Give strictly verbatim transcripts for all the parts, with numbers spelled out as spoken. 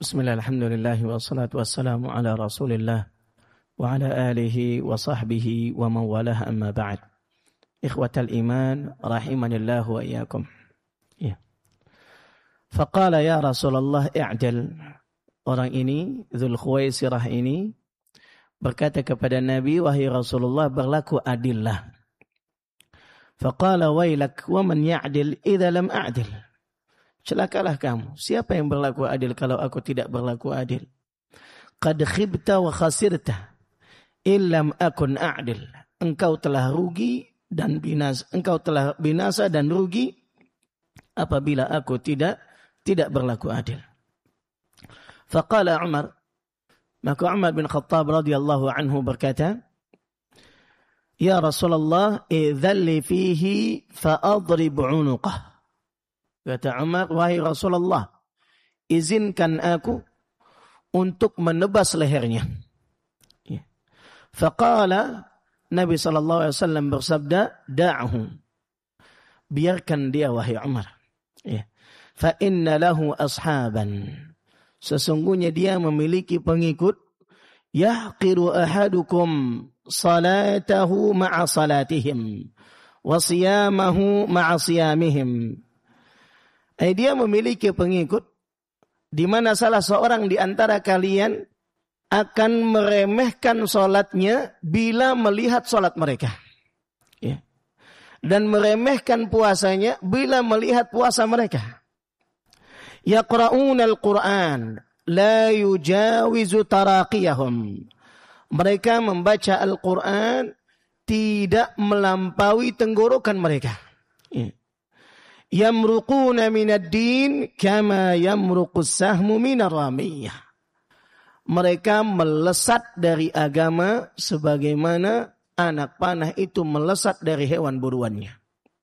Bismillah, alhamdulillah, wassalatu wassalamu ala rasulillah wa ala alihi wa sahbihi wa mawalah amma ba'd. Ikhwatal iman, rahimanillah wa iyyakum. Ya. Faqala ya Rasulullah i'dil. Orang ini, Dzul Khuwaisirah ini, berkata kepada Nabi, wahai Rasulullah, berlaku adillah. Faqala wailak wa man ya'dil idza lam a'dil. Celakalah kamu. Siapa yang berlaku adil kalau aku tidak berlaku adil? Qad khibta wa khasirta illam akun a'dil. Engkau telah rugi dan binasa. Engkau telah binasa dan rugi apabila aku tidak tidak berlaku adil. Faqala Umar, maka Umar bin Khattab radhiyallahu anhu berkata, ya Rasulullah, idzalli fihi fa adrib 'unuqah. Kata Umar, wahai Rasulullah, izinkan aku untuk menebas lehernya. Ya. Faqala, Nabi sallallahu alaihi wasallam bersabda, da'hu. Biarkan dia, wahai Umar. Ya. Fa inna lahu ashaban. Sesungguhnya dia memiliki pengikut. Yahqiru ahadukum salatahu ma'a salatihim. Wa siyamahu ma'a siyamihim. Eh, dia memiliki pengikut di mana salah seorang di antara kalian akan meremehkan salatnya bila melihat salat mereka. Ya. Dan meremehkan puasanya bila melihat puasa mereka. Yaqra'una al-Qur'an la yujawizu taraqiyahum. Mereka membaca Al-Qur'an tidak melampaui tenggorokan mereka. Ya. Yamruquna minad din kama yamruqus sahmu minar ramiyah. Mereka melesat dari agama sebagaimana anak panah itu melesat dari hewan buruannya.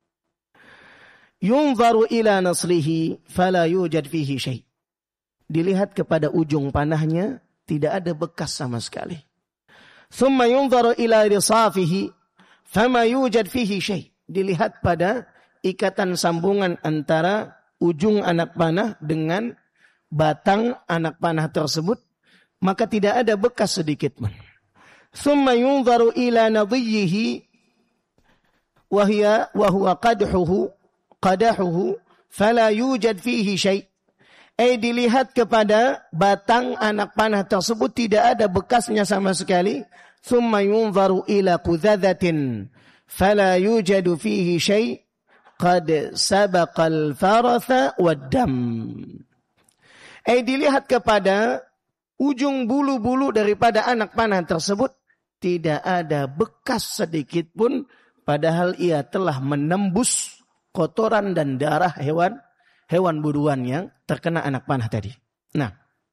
Yunzaru ila naslihi fala yujad fihi syai'. Dilihat kepada ujung panahnya tidak ada bekas sama sekali. Thumma yunzaru ila risafihi fama yujad fihi syai'. Dilihat pada ikatan sambungan antara ujung anak panah dengan batang anak panah tersebut, maka tidak ada bekas sedikit pun. Thumma yunzaru ila nadhiyihi wa hiya wa huwa qadhuhu qadahuhu fala yujad fihi syai'. Eh, dilihat kepada batang anak panah tersebut tidak ada bekasnya sama sekali. Thumma yunzaru ila qudhadatin fala yujadu fihi syai'. Qad sabaqal faratha waddam. Eh, dilihat kepada ujung bulu-bulu daripada anak panah tersebut tidak ada bekas sedikit pun, padahal ia telah menembus kotoran dan darah hewan hewan buruan yang terkena anak panah tadi. Nah,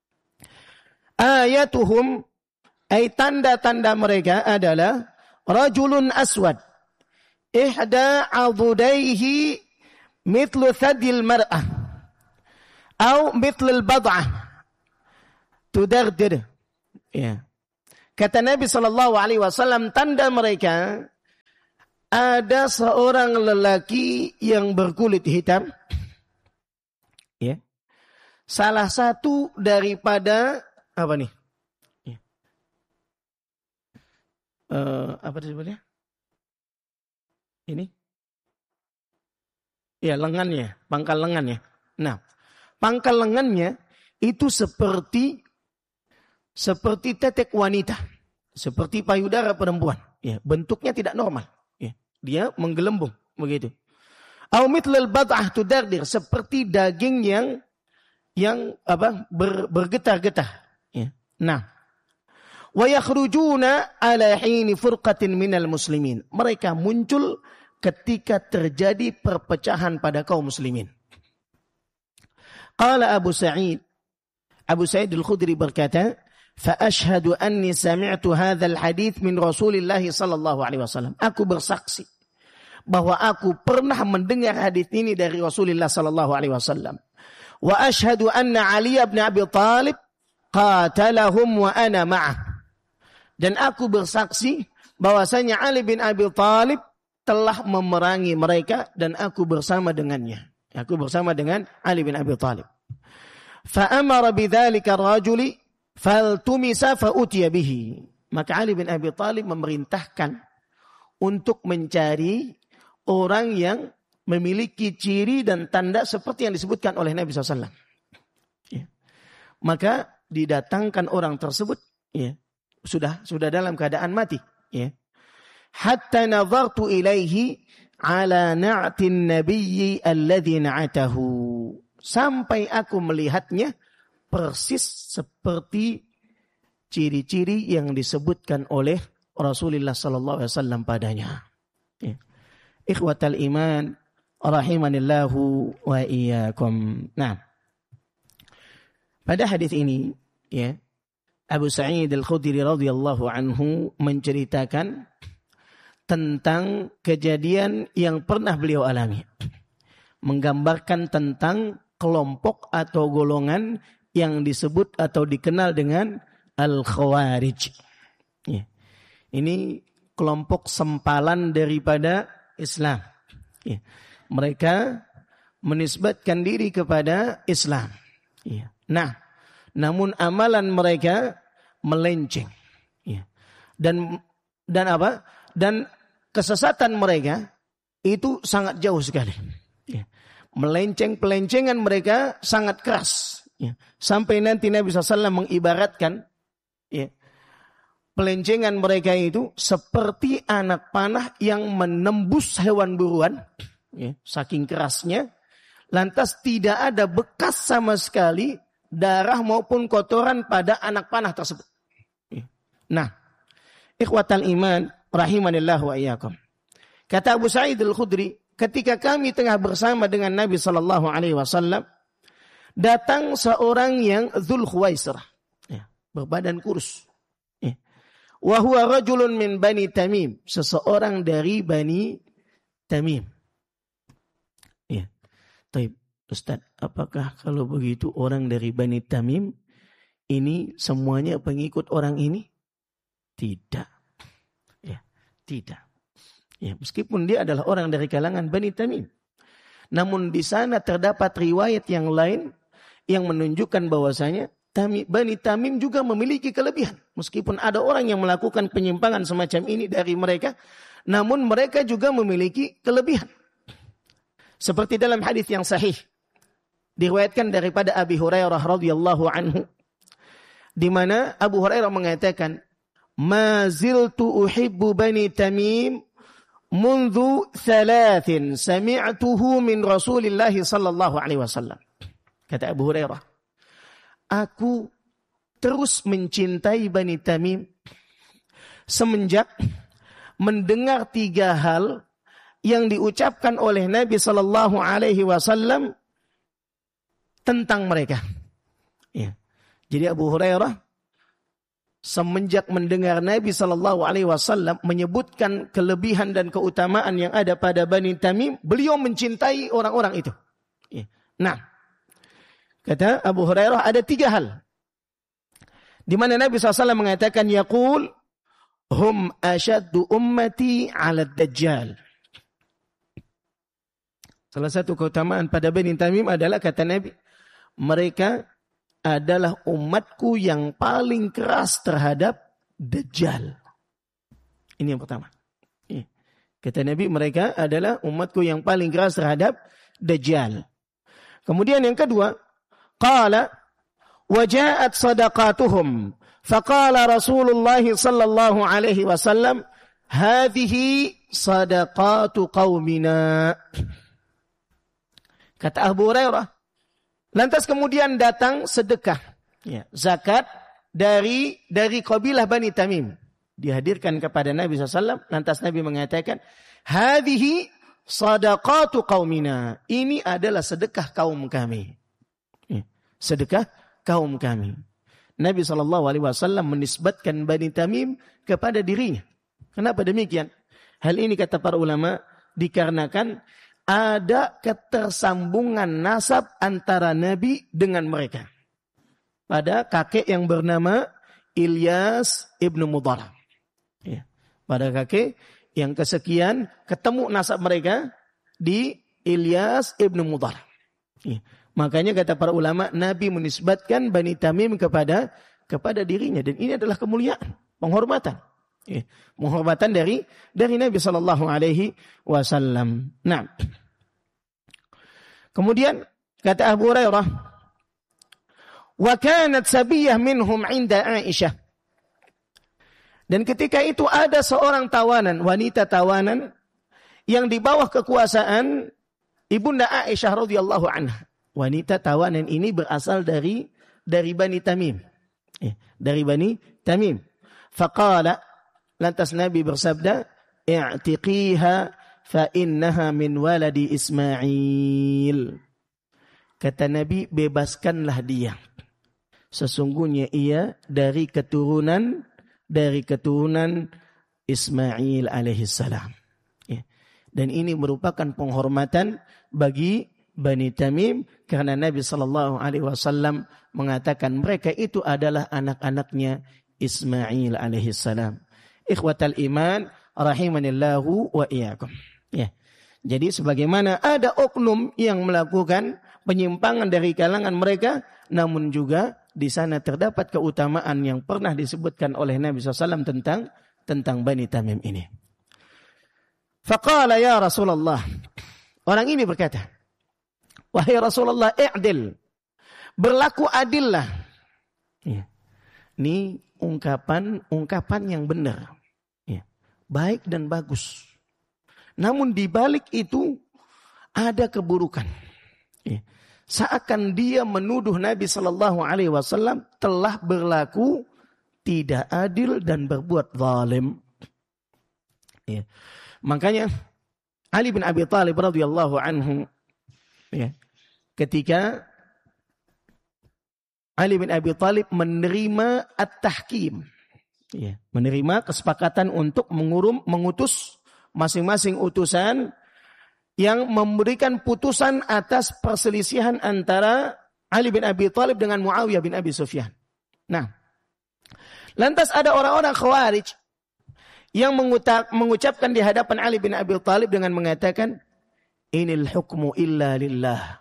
ayatuhum, ay tanda-tanda mereka adalah rajulun aswad ihda adudaihi mithlu thadil mar'ah atau mithlu al-bad'ah tudardir. Ya. Kata Nabi sallallahu alaihi wasallam, tanda mereka ada seorang lelaki yang berkulit hitam. Ya. Salah satu daripada apa nih? Ya. Uh, apa disebutnya? Ini? Ya, lengannya, pangkal lengannya. Nah, pangkal lengannya itu seperti seperti tetek wanita, seperti payudara perempuan. Ya, bentuknya tidak normal. Ya, dia menggelembung begitu. Au mithlal bad'ah tudardir, seperti daging yang yang apa ber, bergetar-getar. Ya. Nah, wa yakhrujuna ala hini furqatin minal muslimin. Mereka muncul ketika terjadi perpecahan pada kaum muslimin. Qala Abu Sa'id, Abu Sa'id Al-Khudri berkata, fa ashhadu anni sami'tu hadzal hadits min Rasulillah sallallahu alaihi wasallam. Aku bersaksi bahwa aku pernah mendengar hadis ini dari Rasulullah sallallahu alaihi wasallam. Wa ashhadu anna Ali bin Abi Thalib qatalahum wa ana ma'ah. Dan aku bersaksi bahwasanya Ali bin Abi Thalib telah memerangi mereka dan aku bersama dengannya. Aku bersama dengan Ali bin Abi Thalib. Fa'amara bidzalika ar-rajuli faltumisa fa'utiya bihi. Maka Ali bin Abi Thalib memerintahkan untuk mencari orang yang memiliki ciri dan tanda seperti yang disebutkan oleh Nabi shallallahu alaihi wasallam. Ya. Maka didatangkan orang tersebut, ya, sudah sudah dalam keadaan mati. Ya. Hatta nazartu ilaihi ala na'tin nabiyyi alladhi na'atahu. Sampai aku melihatnya persis seperti ciri-ciri yang disebutkan oleh Rasulullah sallallahu alaihi wasallam padanya. Ya. Ikhwatal iman rahimanillahu wa iyyakum. Nah, pada hadis ini, ya, Abu Sa'id Al-Khudri radhiyallahu anhu menceritakan tentang kejadian yang pernah beliau alami, menggambarkan tentang kelompok atau golongan yang disebut atau dikenal dengan Al-Khawarij. Ya. Ini kelompok sempalan daripada Islam. Ya. Mereka menisbatkan diri kepada Islam. Ya. Nah, namun amalan mereka melenceng. Ya. Dan dan apa? Dan kesesatan mereka itu sangat jauh sekali. Ya. Melenceng, pelencengan mereka sangat keras. Ya. Sampai nanti Nabi shallallahu alaihi wasallam mengibaratkan, ya, pelencengan mereka itu seperti anak panah yang menembus hewan buruan, ya, saking kerasnya, lantas tidak ada bekas sama sekali darah maupun kotoran pada anak panah tersebut. Ya. Nah, ikhwatal iman rahimanillah wa iyyakum. Kata Abu Sa'id Al-Khudri, ketika kami tengah bersama dengan Nabi sallallahu alaihi wasallam, datang seorang yang Dzul Khuwaisirah, ya, berbadan kurus. Ya. Wa huwa rajulun min Bani Tamim, seseorang dari Bani Tamim. Ya. Taib, Ustaz, apakah kalau begitu orang dari Bani Tamim ini semuanya pengikut orang ini? Tidak. Ya, tidak. Ya, meskipun dia adalah orang dari kalangan Bani Tamim. Namun di sana terdapat riwayat yang lain yang menunjukkan bahwasanya Bani Tamim juga memiliki kelebihan. Meskipun ada orang yang melakukan penyimpangan semacam ini dari mereka, namun mereka juga memiliki kelebihan. Seperti dalam hadis yang sahih diriwayatkan daripada Abi Hurairah radhiyallahu anhu, di mana Abu Hurairah mengatakan, "Ma ziltu uhibbu Bani Tamim mundu thalathin sami'tuhu min Rasulillah sallallahu alaihi wasallam." Kata Abu Hurairah, aku terus mencintai Bani Tamim semenjak mendengar tiga hal yang diucapkan oleh Nabi sallallahu alaihi wasallam tentang mereka. Ya. Jadi Abu Hurairah semenjak mendengar Nabi sallallahu alaihi wasallam menyebutkan kelebihan dan keutamaan yang ada pada Bani Tamim, beliau mencintai orang-orang itu. Ya. Nah, kata Abu Hurairah ada tiga hal di mana Nabi sallallahu alaihi wasallam mengatakan, yaqul hum ashaddu ummati 'ala ad-dajjal. Salah satu keutamaan pada Bani Tamim adalah, kata Nabi, mereka adalah umatku yang paling keras terhadap Dajjal. Ini yang pertama. Kata Nabi, mereka adalah umatku yang paling keras terhadap Dajjal. Kemudian yang kedua, qala waja'at sadaqatuhum faqala Rasulullah sallallahu alaihi wasallam hadhihi sadaqatu qaumina. Kata Abu Hurairah, lantas kemudian datang sedekah, ya, zakat dari dari kabilah Bani Tamim. Dihadirkan kepada Nabi shallallahu alaihi wasallam. Lantas Nabi mengatakan, hadhihi sadaqatu qaumina. Ini adalah sedekah kaum kami. Ya, sedekah kaum kami. Nabi shallallahu alaihi wasallam menisbatkan Bani Tamim kepada dirinya. Kenapa demikian? Hal ini kata para ulama dikarenakan ada ketersambungan nasab antara Nabi dengan mereka. Pada kakek yang bernama Ilyas ibnu Mudhar. Ya. Pada kakek yang kesekian ketemu nasab mereka di Ilyas ibnu Mudhar. Ya. Makanya kata para ulama, Nabi menisbatkan Bani Tamim kepada kepada dirinya, dan ini adalah kemuliaan, penghormatan. Ya, penghormatan dari dari Nabi sallallahu alaihi wasallam. Nah. Kemudian kata Abu Hurairah, wa kanat sabiyah minhum 'inda Aisyah. Dan ketika itu ada seorang tawanan, wanita tawanan yang di bawah kekuasaan Ibunda Aisyah radhiyallahu anha. Wanita tawanan ini berasal dari dari Bani Tamim. Eh, dari Bani Tamim. Faqala, lantas Nabi bersabda, "I'tiqiha fa innaha min waladi Ismail." Kata Nabi, bebaskanlah dia. Sesungguhnya ia dari keturunan dari keturunan Ismail alaihissalam. Ya. Dan ini merupakan penghormatan bagi Bani Tamim karena Nabi sallallahu alaihi wasallam mengatakan mereka itu adalah anak-anaknya Ismail alaihissalam. Ikhwatal iman rahimanillahu wa iyyakum. Ya. Jadi sebagaimana ada oknum yang melakukan penyimpangan dari kalangan mereka, namun juga di sana terdapat keutamaan yang pernah disebutkan oleh Nabi sallallahu alaihi wasallam tentang tentang Bani Tamim ini. Faqala ya Rasulullah. Orang ini berkata, wahai Rasulullah, i'dil. Berlaku adillah. Ya. Ini ungkapan-ungkapan yang benar. Ya. Baik dan bagus. Namun di balik itu ada keburukan. Ya. Seakan dia menuduh Nabi sallallahu alaihi wasallam telah berlaku tidak adil dan berbuat zalim. Ya. Makanya Ali bin Abi Thalib radhiyallahu anhu, ya, ketika Ali bin Abi Thalib menerima at-tahkim, ya, menerima kesepakatan untuk mengurum, mengutus masing-masing utusan yang memberikan putusan atas perselisihan antara Ali bin Abi Thalib dengan Muawiyah bin Abi Sufyan. Nah, lantas ada orang-orang Khawarij yang mengucapkan di hadapan Ali bin Abi Thalib dengan mengatakan, inil hukmu illa lillah.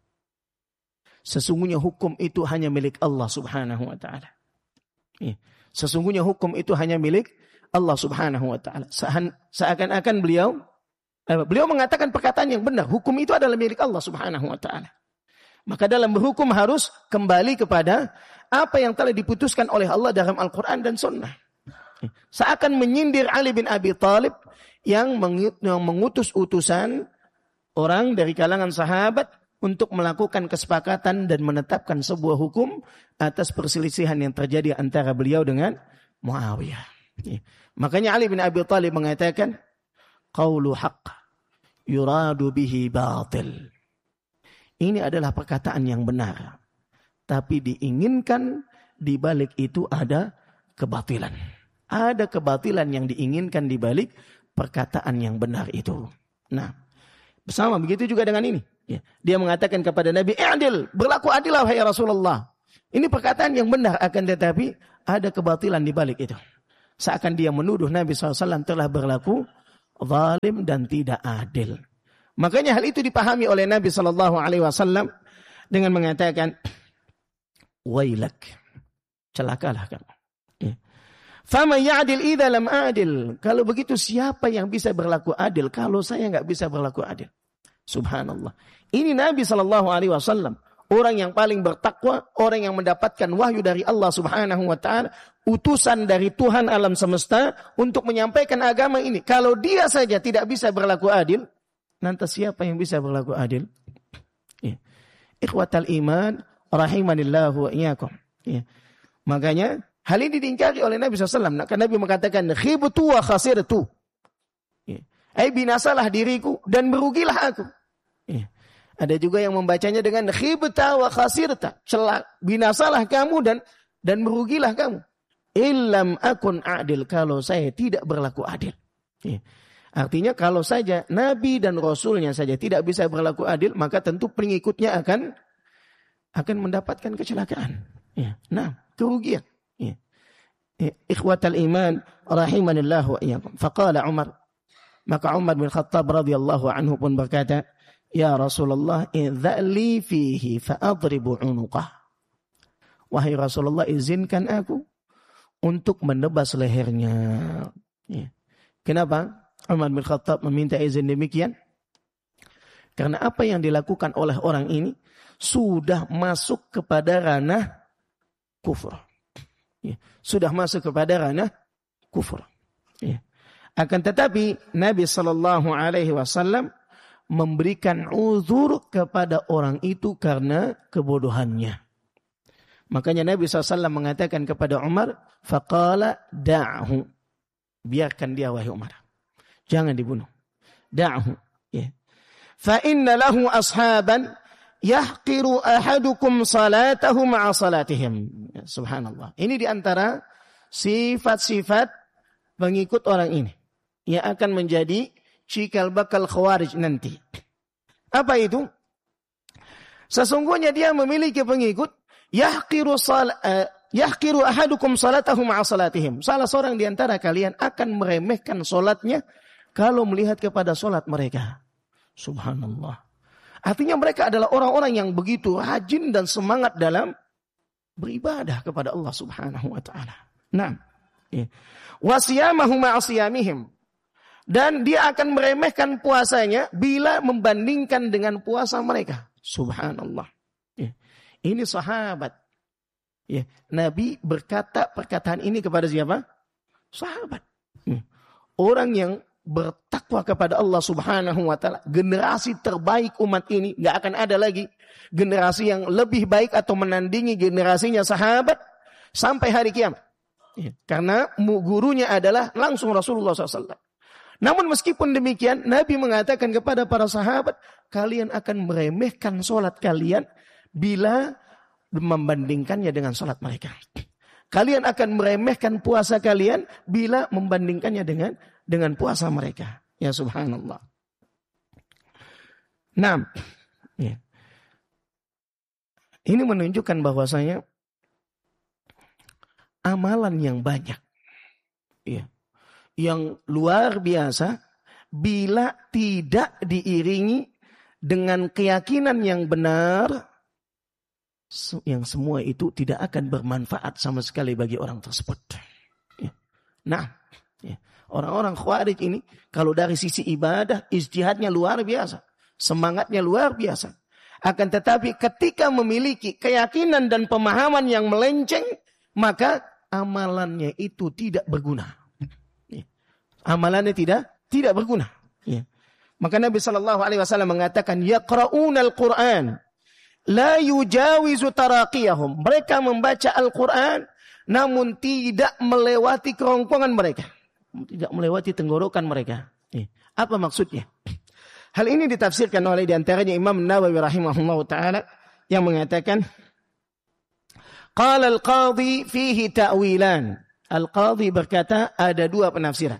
Sesungguhnya hukum itu hanya milik Allah subhanahu wa ta'ala. Sesungguhnya hukum itu hanya milik Allah subhanahu wa ta'ala. Seakan-akan beliau, beliau mengatakan perkataan yang benar. Hukum itu adalah milik Allah subhanahu wa ta'ala. Maka dalam berhukum harus kembali kepada apa yang telah diputuskan oleh Allah dalam Al-Quran dan Sunnah. Seakan menyindir Ali bin Abi Thalib yang mengutus utusan orang dari kalangan sahabat untuk melakukan kesepakatan dan menetapkan sebuah hukum atas perselisihan yang terjadi antara beliau dengan Muawiyah. Makanya Ali bin Abi Thalib mengatakan, qaulu haqq yuradu bihi batil. Ini adalah perkataan yang benar, tapi diinginkan di balik itu ada kebatilan. Ada kebatilan yang diinginkan di balik perkataan yang benar itu. Nah, bersama begitu juga dengan ini. Ya, dia mengatakan kepada Nabi, "I'dil, berlaku adillah wahai Rasulullah." Ini perkataan yang benar, akan tetapi ada kebatilan di balik itu. Seakan dia menuduh Nabi shallallahu alaihi wasallam telah berlaku zalim dan tidak adil. Makanya hal itu dipahami oleh Nabi shallallahu alaihi wasallam dengan mengatakan, "Wailak, celakalah kamu." Faman ya'dil idza lam adil. Kalau begitu siapa yang bisa berlaku adil kalau saya enggak bisa berlaku adil? Subhanallah. Ini Nabi sallallahu alaihi wasallam, orang yang paling bertakwa, orang yang mendapatkan wahyu dari Allah Subhanahu wa taala, utusan dari Tuhan alam semesta untuk menyampaikan agama ini. Kalau dia saja tidak bisa berlaku adil, lantas siapa yang bisa berlaku adil? Ya. Ikhwatal iman rahimanillahu wa iyyakum. Ya. Makanya hal ini diingkari oleh Nabi shallallahu alaihi wasallam. Karena Nabi mengatakan, khibtu wa khasirtu. Ya. Ay binasalah diriku dan merugilah aku. Ya. Ada juga yang membacanya dengan khibta wa khasirta. Celak, binasalah kamu dan dan merugilah kamu. Illam akun adil, kalau saya tidak berlaku adil. Ya. Artinya kalau saja Nabi dan Rasulnya saja tidak bisa berlaku adil, maka tentu pengikutnya akan akan mendapatkan kecelakaan. Ya. Nah, kerugian. Ya. Ikhwatal iman rahimanillahu wa iyyakum. Faqala Umar, maka Umar bin Khattab radhiyallahu anhu pun berkata, Ya Rasulullah, idzali fihi fa'adribu unuqah. Wahai Rasulullah, izinkan aku untuk menebas lehernya. Ya. Kenapa Umar bin Khattab meminta izin demikian? Karena apa yang dilakukan oleh orang ini sudah masuk kepada ranah kufur. Ya. Sudah masuk kepada ranah kufur. Ya. Akan tetapi Nabi Sallallahu Alaihi Wasallam memberikan uzur kepada orang itu karena kebodohannya. Makanya Nabi shallallahu alaihi wasallam mengatakan kepada Umar, faqala da'hu, biarkan dia wahai Umar, jangan dibunuh, da'hu. Ya. Fa inna lahu ashaban yahqiru ahadukum salatahu ma'a salatihim. Ya, subhanallah. Ini diantara sifat-sifat pengikut orang ini yang akan menjadi cikal bakal khawarij nanti. Apa itu? Sesungguhnya dia memiliki pengikut yahqiru sal uh, yahqiru ahadukum salatahu ma'a salatihim. Salah seorang di antara kalian akan meremehkan salatnya kalau melihat kepada salat mereka. Subhanallah. Artinya mereka adalah orang-orang yang begitu rajin dan semangat dalam beribadah kepada Allah Subhanahu wa taala. Nah, ya. Wa siyamahu ma'a siyamihim. Dan dia akan meremehkan puasanya bila membandingkan dengan puasa mereka. Subhanallah. Ya. Ini sahabat. Ya. Nabi berkata perkataan ini kepada siapa? Sahabat. Ya. Orang yang bertakwa kepada Allah Subhanahu wa taala. Generasi terbaik umat ini. Gak akan ada lagi generasi yang lebih baik atau menandingi generasinya sahabat sampai hari kiamat. Ya. Karena gurunya adalah langsung Rasulullah shallallahu alaihi wasallam. Namun meskipun demikian, Nabi mengatakan kepada para sahabat, kalian akan meremehkan sholat kalian bila membandingkannya dengan sholat mereka. Kalian akan meremehkan puasa kalian bila membandingkannya dengan dengan puasa mereka. Ya subhanallah. Nah, ya. Ini menunjukkan bahwasanya amalan yang banyak, ya, yang luar biasa bila tidak diiringi dengan keyakinan yang benar, yang semua itu tidak akan bermanfaat sama sekali bagi orang tersebut. Nah, orang-orang Khawarij ini kalau dari sisi ibadah ijtihadnya luar biasa, semangatnya luar biasa. Akan tetapi ketika memiliki keyakinan dan pemahaman yang melenceng, maka amalannya itu tidak berguna. Amalannya tidak tidak berguna. Ya. Maka Nabi Shallallahu Alaihi Wasallam mengatakan, yaqra'una al-Quran, la yujawizu taraqiyahum. Mereka membaca Al-Quran, namun tidak melewati kerongkongan mereka, tidak melewati tenggorokan mereka. Ya. Apa maksudnya? Hal ini ditafsirkan oleh diantaranya Imam Nawawi rahimahullah taala yang mengatakan, qala al-qadhi fihi ta'wilan. Al-qadhi berkata ada dua penafsiran.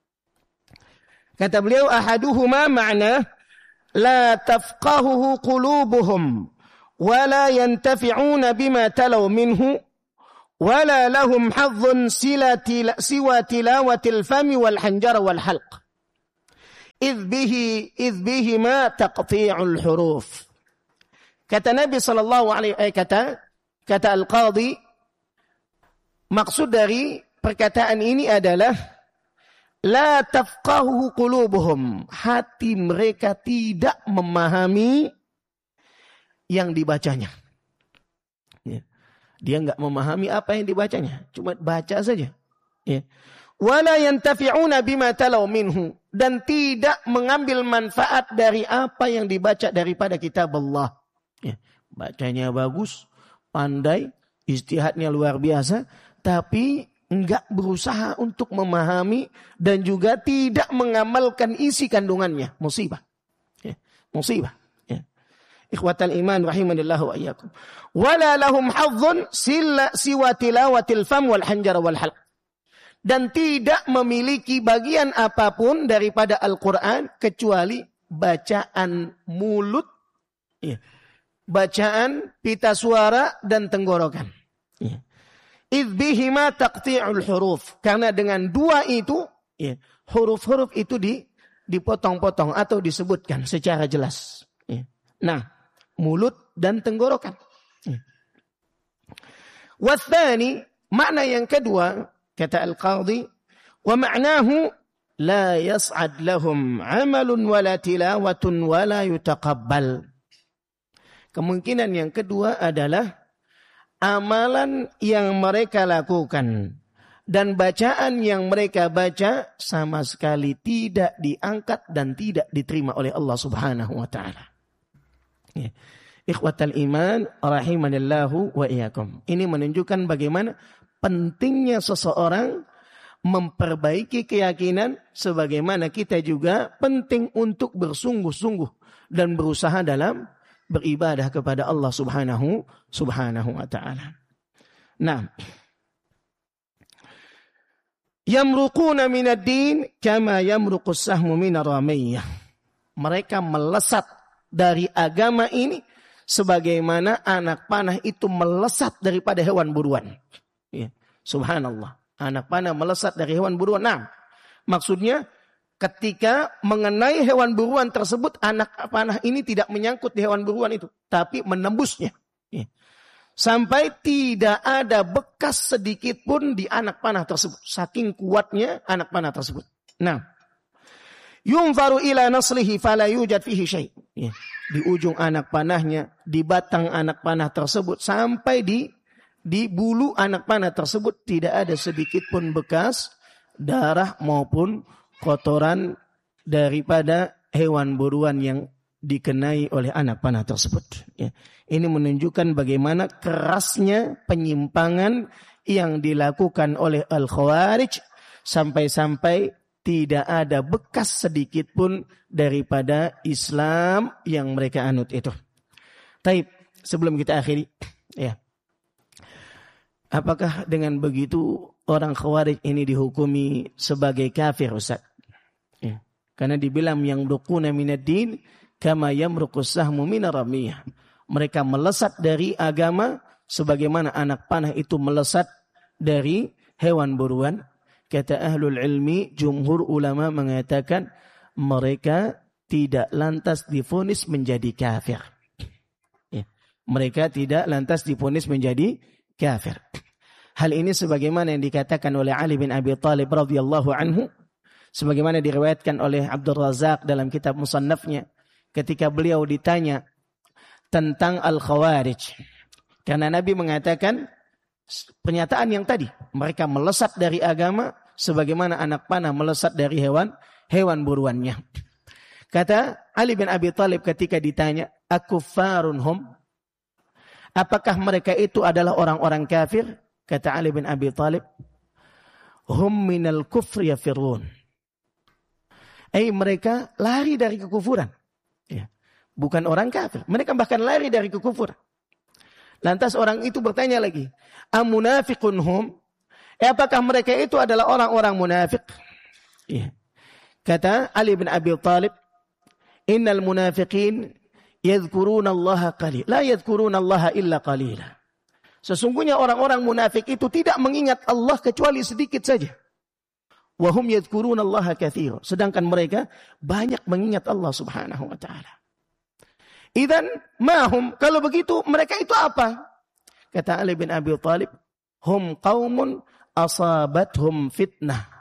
Kata beliau, ahaduhuma ma'na la tafqahuhu qulubuhum wa la yantafi'una bima talaw minhu wa la lahum hazzun siwa tilawatil fami wal hanjara wal halq idh bihi idh bihi ma taqti'ul huruf. Kata Nabi sallallahu alaihi wasallam, kata kata al-qadhi, maksud dari perkataan ini adalah la tafqahu qulubuhum, hati mereka tidak memahami yang dibacanya. Ya. Dia enggak memahami apa yang dibacanya, cuma baca saja. Ya. Wala yantafi'una bima talaw minhu, dan tidak mengambil manfaat dari apa yang dibaca daripada kitab Allah. Ya. Bacanya bagus, pandai, ijtihadnya luar biasa, tapi enggak berusaha untuk memahami dan juga tidak mengamalkan isi kandungannya. Musibah. Ya. Musibah. Ya. Ikhwatal iman rahimanillahu wa iyyakum. Wala lahum hazzun silla siwa tilawatil fam wal hanjar wal halq. Dan tidak memiliki bagian apapun daripada Al-Quran kecuali bacaan mulut, ya, bacaan pita suara dan tenggorokan. Ya. Idh bihima taqti'ul huruf. Karena dengan dua itu, ya, huruf-huruf itu di, dipotong-potong atau disebutkan secara jelas. Nah, mulut dan tenggorokan. Wathani, makna yang kedua, kata Al-Qadhi, wa ma'nahu la yas'ad lahum 'amalun wala tilawatun wala yutaqabbal. Kemungkinan yang kedua adalah amalan yang mereka lakukan dan bacaan yang mereka baca sama sekali tidak diangkat dan tidak diterima oleh Allah Subhanahu wa taala. Ya. Ikhwatal iman rahimanillahu wa iyyakum. Ini menunjukkan bagaimana pentingnya seseorang memperbaiki keyakinan, sebagaimana kita juga penting untuk bersungguh-sungguh dan berusaha dalam beribadah kepada Allah Subhanahu Subhanahu wa taala. Nah, yamruquna minad din kama yamruqus sahmu minar ramiyah. Mereka melesat dari agama ini sebagaimana anak panah itu melesat daripada hewan buruan. Ya, subhanallah. Anak panah melesat dari hewan buruan. Nah, maksudnya ketika mengenai hewan buruan tersebut, anak panah ini tidak menyangkut di hewan buruan itu, tapi menembusnya. Ya. Sampai tidak ada bekas sedikit pun di anak panah tersebut. Saking kuatnya anak panah tersebut. Nah, yunfaru ila naslihi fala yujad fihi syai'. Ya. Di ujung anak panahnya, di batang anak panah tersebut, sampai di di bulu anak panah tersebut tidak ada sedikit pun bekas darah maupun kotoran daripada hewan buruan yang dikenai oleh anak panah tersebut. Ya. Ini menunjukkan bagaimana kerasnya penyimpangan yang dilakukan oleh Al-Khawarij sampai-sampai tidak ada bekas sedikit pun daripada Islam yang mereka anut itu. Taib, sebelum kita akhiri, ya. Apakah dengan begitu orang Khawarij ini dihukumi sebagai kafir, Ustaz? Ya. Karena dibilang yang yamruquna minad din kama yamruqus sahmu minar ramiyah. Mereka melesat dari agama sebagaimana anak panah itu melesat dari hewan buruan. Kata ahlul ilmi, jumhur ulama mengatakan mereka tidak lantas divonis menjadi kafir. Ya. Mereka tidak lantas divonis menjadi kafir. Hal ini sebagaimana yang dikatakan oleh Ali bin Abi Thalib radhiyallahu anhu, sebagaimana diriwayatkan oleh Abdul Razak dalam kitab Musannafnya, ketika beliau ditanya tentang Al-Khawarij. Karena Nabi mengatakan pernyataan yang tadi, mereka melesat dari agama sebagaimana anak panah melesat dari hewan hewan buruannya. Kata Ali bin Abi Thalib ketika ditanya, akuffarun hum? Apakah mereka itu adalah orang-orang kafir? Kata Ali bin Abi Thalib, hum minal kufri yafirun. Eh, mereka lari dari kekufuran. Ya. Bukan orang kafir. Mereka bahkan lari dari kekufuran. Lantas orang itu bertanya lagi, amunafiqun hum? Eh, apakah mereka itu adalah orang-orang munafik? Ya. Kata Ali bin Abi Thalib, innal munafiqin yadhkuruna Allah qalil, la yadhkuruna Allah illa qalila. Sesungguhnya orang-orang munafik itu tidak mengingat Allah kecuali sedikit saja. Wa hum yadhkuruna Allah katsira. Sedangkan mereka banyak mengingat Allah Subhanahu wa taala. Idzan ma hum? Kalau begitu mereka itu apa? Kata Ali bin Abi Thalib, hum qaumun asabathum fitnah.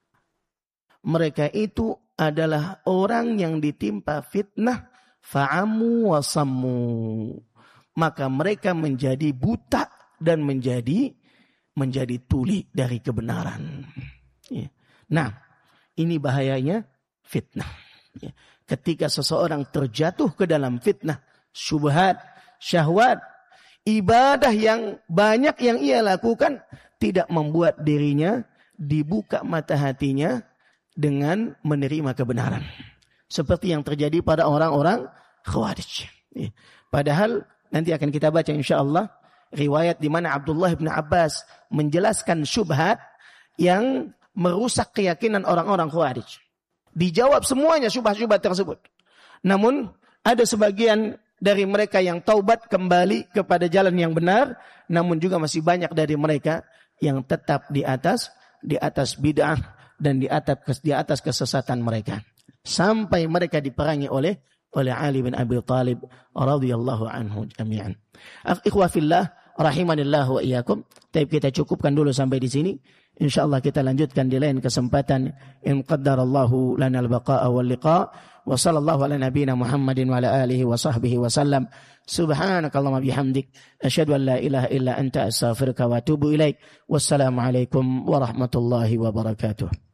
Mereka itu adalah orang yang ditimpa fitnah, fa'amu wa sammu. Maka mereka menjadi buta dan menjadi menjadi tuli dari kebenaran. Ya. Nah, ini bahayanya fitnah. Ya. Ketika seseorang terjatuh ke dalam fitnah, syubhat, syahwat, ibadah yang banyak yang ia lakukan tidak membuat dirinya dibuka mata hatinya dengan menerima kebenaran. Seperti yang terjadi pada orang-orang Khawarij. Ya. Padahal nanti akan kita baca insyaAllah riwayat di mana Abdullah bin Abbas menjelaskan syubhat yang merusak keyakinan orang-orang Khawarij. Dijawab semuanya syubhat-syubhat tersebut. Namun ada sebagian dari mereka yang taubat kembali kepada jalan yang benar, namun juga masih banyak dari mereka yang tetap di atas di atas bid'ah dan di atas di atas kesesatan mereka. Sampai mereka diperangi oleh oleh Ali bin Abi Thalib radhiyallahu anhu jami'an. Ikhwah fillah rahimanillah wa iyyakum. Tapi kita cukupkan dulu sampai di sini. Insyaallah kita lanjutkan di lain kesempatan. In qaddarallahu lana al-baqa'a wal liqa'. Wa sallallahu ala nabiyyina Muhammadin wa ala alihi wa sahbihi wa sallam. Subhanakallahumma bihamdik asyhadu an la ilaha illa anta astaghfiruka wa atubu ilaik. Wassalamu alaikum warahmatullahi wabarakatuh.